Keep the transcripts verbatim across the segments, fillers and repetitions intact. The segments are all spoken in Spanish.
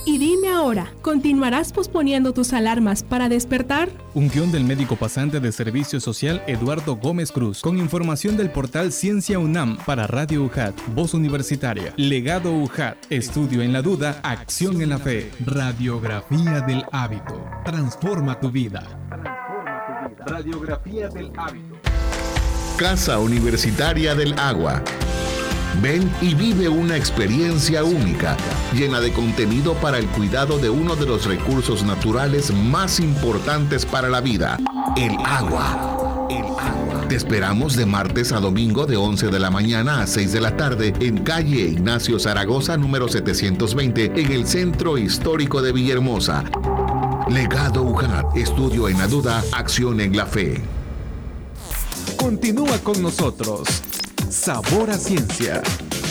Y dime ahora, ¿continuarás posponiendo tus alarmas para despertar? Un guión del médico pasante de Servicio Social Eduardo Gómez Cruz, con información del portal Ciencia UNAM para Radio U J A T, Voz Universitaria, Legado U J A T, Estudio en la Duda, Acción en la Fe, Radiografía del Hábito. Transforma tu vida. Radiografía del Hábito. Casa Universitaria del Agua. Ven y vive una experiencia única, llena de contenido para el cuidado de uno de los recursos naturales más importantes para la vida, el agua. El agua. Te esperamos de martes a domingo de once de la mañana a seis de la tarde en calle Ignacio Zaragoza número setecientos veinte en el Centro Histórico de Villahermosa. Legado U J A T, Estudio en la Duda, Acción en la Fe. Continúa con nosotros. Sabor a Ciencia.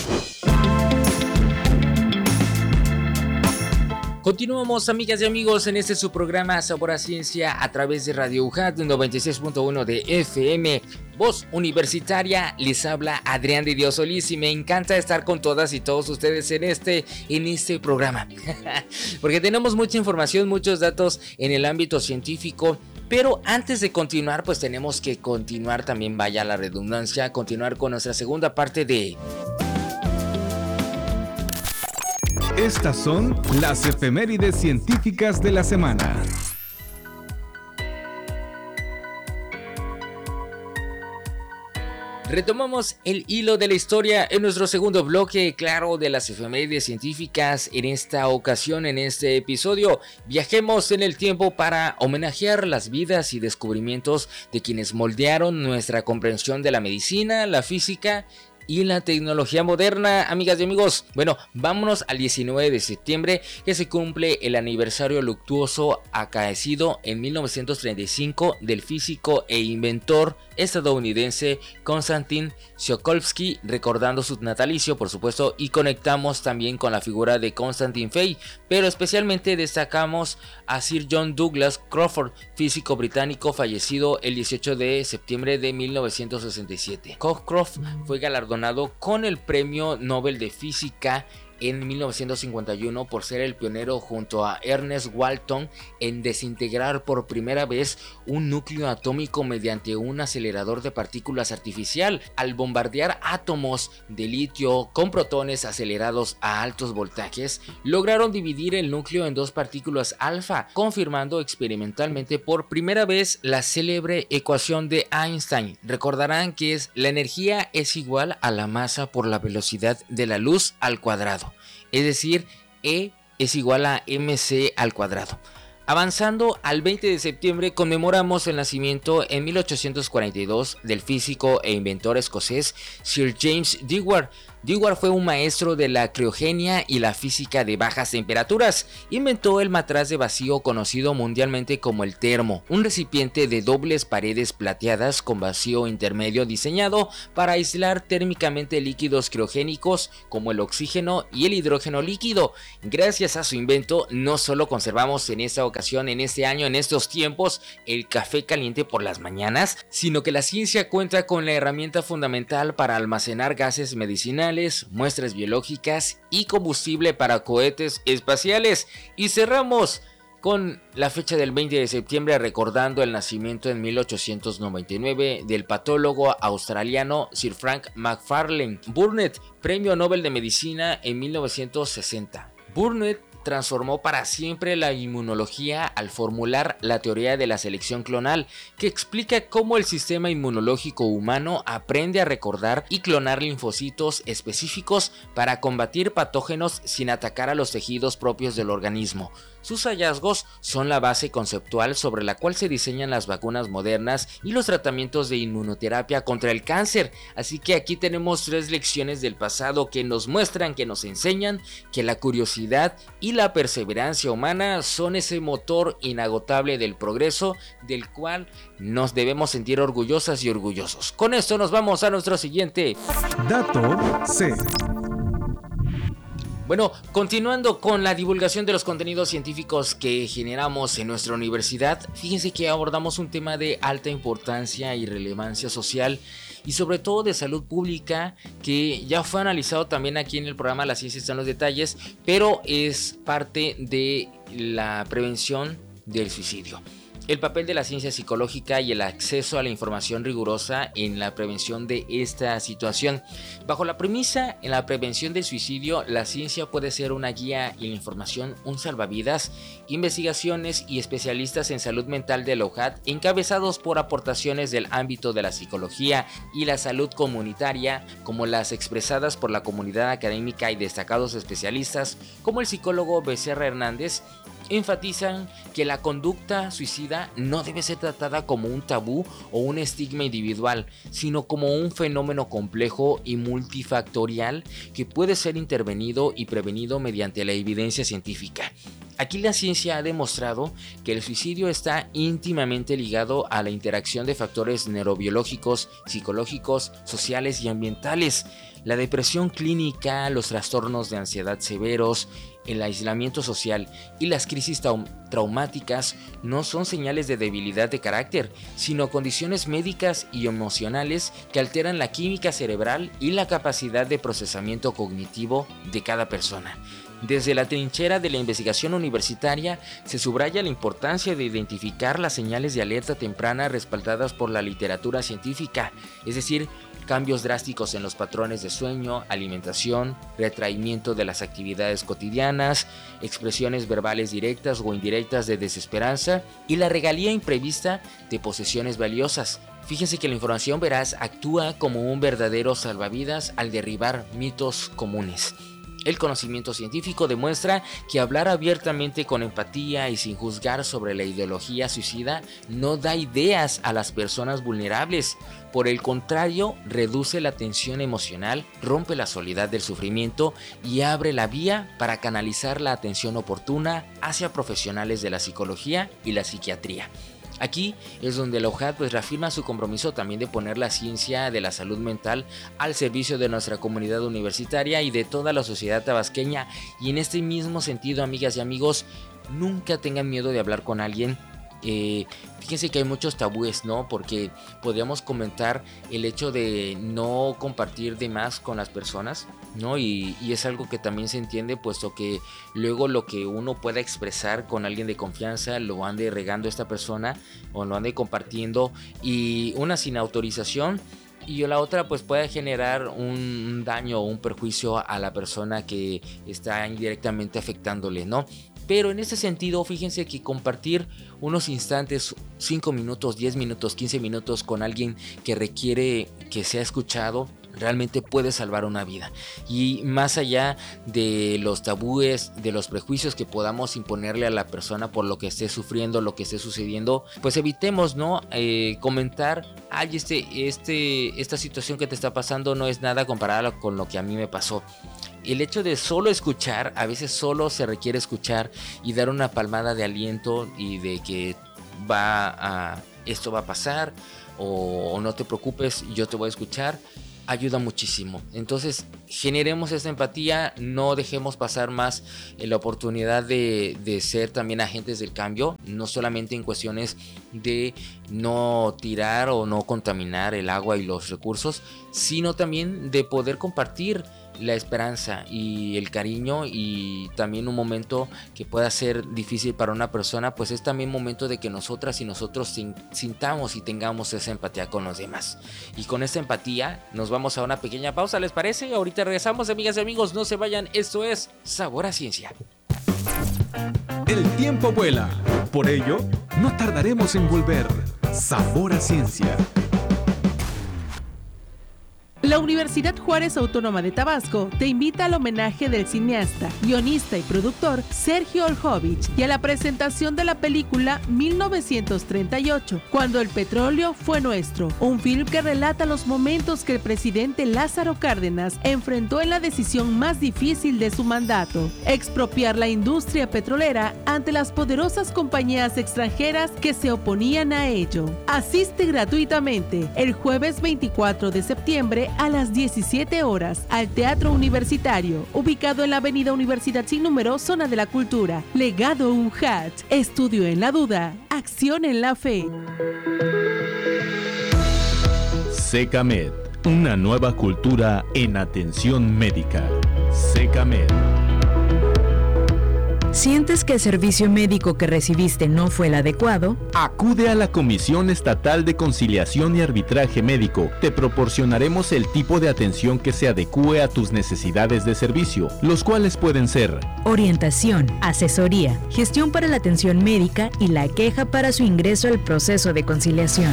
Continuamos, amigas y amigos, en este su programa Sabor a Ciencia a través de Radio U J A T noventa y seis punto uno de F M, Voz Universitaria. Les habla Adrián de Dios Solís y me encanta estar con todas y todos ustedes en este, en este programa porque tenemos mucha información, muchos datos en el ámbito científico. Pero antes de continuar, pues tenemos que continuar también, vaya la redundancia, continuar con nuestra segunda parte de... Estas son las efemérides científicas de la semana. Retomamos el hilo de la historia en nuestro segundo bloque, claro, de las efemérides científicas. En esta ocasión, en este episodio, viajemos en el tiempo para homenajear las vidas y descubrimientos de quienes moldearon nuestra comprensión de la medicina, la física y la tecnología moderna, amigas y amigos. Bueno, vámonos al diecinueve de septiembre, que se cumple el aniversario luctuoso acaecido en mil novecientos treinta y cinco del físico e inventor estadounidense Konstantin Tsiolkovsky, recordando su natalicio, por supuesto, y conectamos también con la figura de Constantin Fay, pero especialmente destacamos a Sir John Douglas Crawford, físico británico fallecido el dieciocho de septiembre de mil novecientos sesenta y siete. Cockcroft fue galardonado con el Premio Nobel de Física en mil novecientos cincuenta y uno por ser el pionero junto a Ernest Walton en desintegrar por primera vez un núcleo atómico mediante un acelerador de partículas artificial. Al bombardear átomos de litio con protones acelerados a altos voltajes, lograron dividir el núcleo en dos partículas alfa, confirmando experimentalmente por primera vez la célebre ecuación de Einstein. Recordarán que es la energía es igual a la masa por la velocidad de la luz al cuadrado. Es decir, E es igual a mc al cuadrado. Avanzando al veinte de septiembre, conmemoramos el nacimiento en mil ochocientos cuarenta y dos del físico e inventor escocés Sir James Dewar. Dewar fue un maestro de la criogenia y la física de bajas temperaturas. Inventó el matraz de vacío conocido mundialmente como el termo, un recipiente de dobles paredes plateadas con vacío intermedio diseñado para aislar térmicamente líquidos criogénicos como el oxígeno y el hidrógeno líquido. Gracias a su invento, no solo conservamos en esta ocasión, en este año, en estos tiempos, el café caliente por las mañanas, sino que la ciencia cuenta con la herramienta fundamental para almacenar gases medicinales, muestras biológicas y combustible para cohetes espaciales. Y cerramos con la fecha del veinte de septiembre recordando el nacimiento en mil ochocientos noventa y nueve del patólogo australiano Sir Frank Macfarlane Burnett, Premio Nobel de Medicina en mil novecientos sesenta. Burnett transformó para siempre la inmunología al formular la teoría de la selección clonal, que explica cómo el sistema inmunológico humano aprende a recordar y clonar linfocitos específicos para combatir patógenos sin atacar a los tejidos propios del organismo. Sus hallazgos son la base conceptual sobre la cual se diseñan las vacunas modernas y los tratamientos de inmunoterapia contra el cáncer. Así que aquí tenemos tres lecciones del pasado que nos muestran, que nos enseñan que la curiosidad y la perseverancia humana son ese motor inagotable del progreso, del cual nos debemos sentir orgullosas y orgullosos. Con esto nos vamos a nuestro siguiente Dato C. Bueno, continuando con la divulgación de los contenidos científicos que generamos en nuestra universidad, fíjense que abordamos un tema de alta importancia y relevancia social y sobre todo de salud pública, que ya fue analizado también aquí en el programa La Ciencia está en los detalles, pero es parte de la prevención del suicidio. El papel de la ciencia psicológica y el acceso a la información rigurosa en la prevención de esta situación. Bajo la premisa en la prevención del suicidio, la ciencia puede ser una guía y la información un salvavidas. Investigaciones y especialistas en salud mental de la U J A T, encabezados por aportaciones del ámbito de la psicología y la salud comunitaria, como las expresadas por la comunidad académica y destacados especialistas, como el psicólogo Becerra Hernández, enfatizan que la conducta suicida no debe ser tratada como un tabú o un estigma individual, sino como un fenómeno complejo y multifactorial que puede ser intervenido y prevenido mediante la evidencia científica. Aquí la ciencia ha demostrado que el suicidio está íntimamente ligado a la interacción de factores neurobiológicos, psicológicos, sociales y ambientales. La depresión clínica, los trastornos de ansiedad severos, el aislamiento social y las crisis trau- traumáticas no son señales de debilidad de carácter, sino condiciones médicas y emocionales que alteran la química cerebral y la capacidad de procesamiento cognitivo de cada persona. Desde la trinchera de la investigación universitaria se subraya la importancia de identificar las señales de alerta temprana respaldadas por la literatura científica, es decir, cambios drásticos en los patrones de sueño, alimentación, retraimiento de las actividades cotidianas, expresiones verbales directas o indirectas de desesperanza y la regalía imprevista de posesiones valiosas. Fíjense que la información veraz actúa como un verdadero salvavidas al derribar mitos comunes. El conocimiento científico demuestra que hablar abiertamente con empatía y sin juzgar sobre la ideología suicida no da ideas a las personas vulnerables. Por el contrario, reduce la tensión emocional, rompe la soledad del sufrimiento y abre la vía para canalizar la atención oportuna hacia profesionales de la psicología y la psiquiatría. Aquí es donde la U J A T pues reafirma su compromiso también de poner la ciencia de la salud mental al servicio de nuestra comunidad universitaria y de toda la sociedad tabasqueña. Y en este mismo sentido, amigas y amigos, nunca tengan miedo de hablar con alguien. Eh, fíjense que hay muchos tabúes, ¿no? Porque podríamos comentar el hecho de no compartir de más con las personas, ¿no? Y, y es algo que también se entiende, puesto que luego lo que uno pueda expresar con alguien de confianza lo ande regando esta persona o lo ande compartiendo, y una sin autorización y la otra pues puede generar un daño o un perjuicio a la persona que está indirectamente afectándole, ¿no? Pero en este sentido, fíjense que compartir unos instantes, cinco minutos, diez minutos, quince minutos con alguien que requiere que sea escuchado, realmente puede salvar una vida. Y más allá de los tabúes, de los prejuicios que podamos imponerle a la persona por lo que esté sufriendo, lo que esté sucediendo, pues evitemos, ¿no? Eh, comentar, ay, este, este, esta situación que te está pasando no es nada comparada con lo que a mí me pasó. El hecho de solo escuchar, a veces solo se requiere escuchar y dar una palmada de aliento y de que va a, esto va a pasar, o, o no te preocupes, yo te voy a escuchar, ayuda muchísimo. Entonces generemos esta empatía, no dejemos pasar más la oportunidad de, de ser también agentes del cambio, no solamente en cuestiones de no tirar o no contaminar el agua y los recursos, sino también de poder compartir la esperanza y el cariño. Y también un momento que pueda ser difícil para una persona, pues es también momento de que nosotras y nosotros sintamos y tengamos esa empatía con los demás. Y con esta empatía nos vamos a una pequeña pausa, ¿les parece? Ahorita regresamos, amigas y amigos, no se vayan, esto es Sabor a Ciencia. El tiempo vuela, por ello no tardaremos en volver. Sabor a Ciencia. La Universidad Juárez Autónoma de Tabasco te invita al homenaje del cineasta, guionista y productor Sergio Oljovich y a la presentación de la película mil novecientos treinta y ocho, Cuando el petróleo fue nuestro, un film que relata los momentos que el presidente Lázaro Cárdenas enfrentó en la decisión más difícil de su mandato: expropiar la industria petrolera ante las poderosas compañías extranjeras que se oponían a ello. Asiste gratuitamente el jueves veinticuatro de septiembre a las diecisiete horas al Teatro Universitario, ubicado en la Avenida Universidad Sin Número, Zona de la Cultura. Legado U J A T, estudio en la duda, acción en la fe. Secamed, una nueva cultura en atención médica. Secamed. ¿Sientes que el servicio médico que recibiste no fue el adecuado? Acude a la Comisión Estatal de Conciliación y Arbitraje Médico. Te proporcionaremos el tipo de atención que se adecúe a tus necesidades de servicio, los cuales pueden ser orientación, asesoría, gestión para la atención médica y la queja para su ingreso al proceso de conciliación.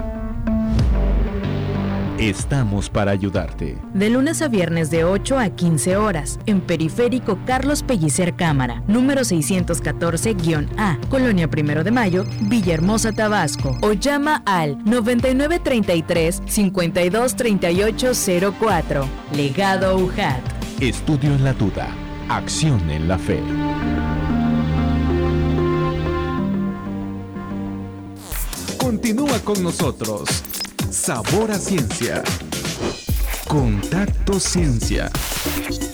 Estamos para ayudarte. De lunes a viernes de ocho a quince horas, en Periférico Carlos Pellicer Cámara, número seiscientos catorce A, Colonia Primero de Mayo, Villahermosa, Tabasco. O llama al noventa y nueve treinta y tres, cincuenta y dos treinta y ocho cero cuatro. Legado U J A T. Estudio en la duda. Acción en la fe. Continúa con nosotros. Sabor a Ciencia. Contacto Ciencia.